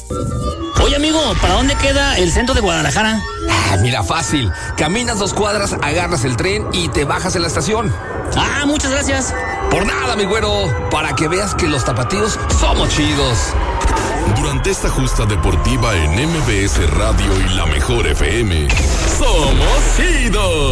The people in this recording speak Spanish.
Oye, amigo, ¿para dónde queda el centro de Guadalajara? Mira, fácil. Caminas 2 cuadras, agarras el tren y te bajas en la estación. Muchas gracias. Por nada, mi güero. Para que veas que los tapatíos somos chidos. Durante esta justa deportiva en MBS Radio y La Mejor FM, ¡somos chidos!